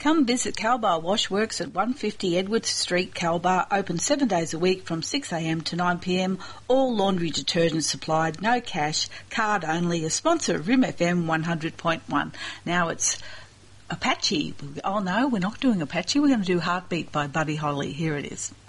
Come visit Calbar Washworks at 150 Edward Street, Calbar, open 7 days a week from 6am to 9pm, all laundry detergent supplied, no cash, card only, a sponsor of Rim FM 100.1. Now it's Apache. Oh no, we're not doing Apache, we're going to do Heartbeat by Buddy Holly. Here it is.